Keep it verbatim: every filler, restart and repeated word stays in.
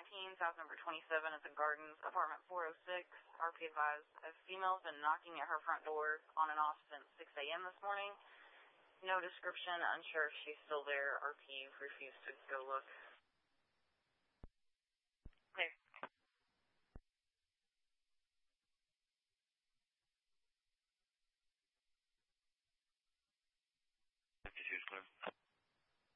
nineteen, South number twenty-seven at the Gardens, apartment four oh six. R P advised, a female's been knocking at her front door on and off since six a.m. this morning. No description, unsure if she's still there. R P refused to go look. There. fifty-two is clear.